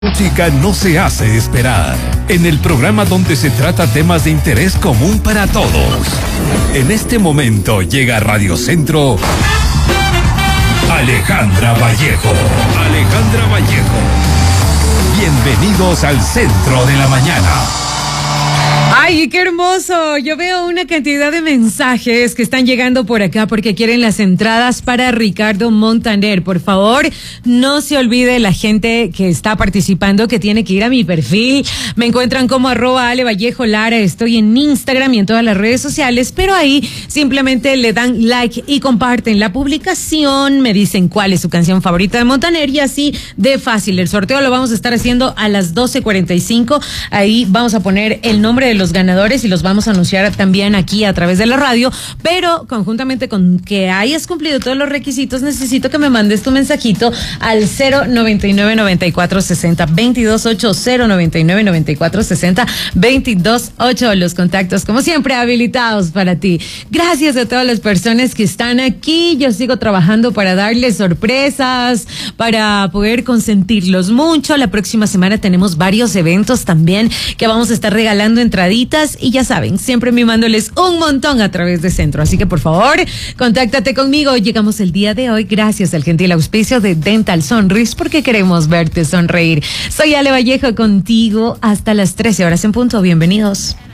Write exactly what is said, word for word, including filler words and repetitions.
Música no se hace esperar. En el programa donde se trata temas de interés común para todos. En este momento llega a Radio Centro Alejandra Vallejo. Alejandra Vallejo. Bienvenidos al Centro de la Mañana. ¡Ay, qué hermoso! Yo veo una cantidad de mensajes que están llegando por acá porque quieren las entradas para Ricardo Montaner. Por favor, no se olvide la gente que está participando que tiene que ir a mi perfil. Me encuentran como arroba Ale Vallejo Lara. Estoy en Instagram y en todas las redes sociales, pero ahí simplemente le dan like y comparten la publicación. Me dicen cuál es su canción favorita de Montaner y así de fácil. El sorteo lo vamos a estar haciendo a las doce cuarenta y cinco. Ahí vamos a poner el nombre de los ganadores y los vamos a anunciar también aquí a través de la radio, pero conjuntamente con que hayas cumplido todos los requisitos, necesito que me mandes tu mensajito al cero noventa y nueve, noventa y cuatro, sesenta, veintidós ocho, cero noventa y nueve, noventa y cuatro, sesenta, veintidós ocho. Los contactos, como siempre, habilitados para ti. Gracias a todas las personas que están aquí. Yo sigo trabajando para darles sorpresas, para poder consentirlos mucho. La próxima semana tenemos varios eventos también que vamos a estar regalando entraditas y ya saben, siempre mimándoles un montón a través de Centro. Así que por favor, contáctate conmigo. Llegamos el día de hoy gracias al gentil auspicio de Dental Sonris, porque queremos verte sonreír. Soy Ale Vallejo contigo hasta las trece horas en punto. Bienvenidos.